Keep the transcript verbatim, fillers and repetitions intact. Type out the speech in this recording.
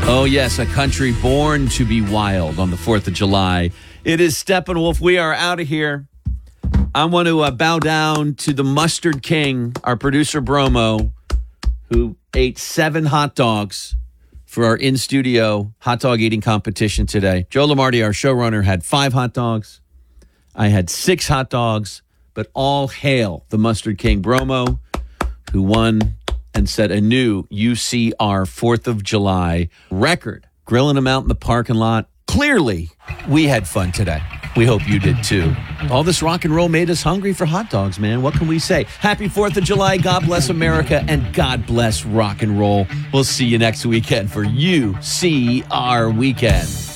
Oh, yes, a country born to be wild on the fourth of July. It is Steppenwolf. We are out of here. I want to uh, bow down to the Mustard King, our producer, Bromo, who ate seven hot dogs for our in-studio hot dog eating competition today. Joe Lamardi, our showrunner, had five hot dogs. I had six hot dogs, but all hail the Mustard King, Bromo, who won and set a new U C R fourth of July record, grilling them out in the parking lot. Clearly, we had fun today. We hope you did too. All this rock and roll made us hungry for hot dogs, man. What can we say? Happy fourth of July. God bless America, and God bless rock and roll. We'll see you next weekend for U C R Weekend.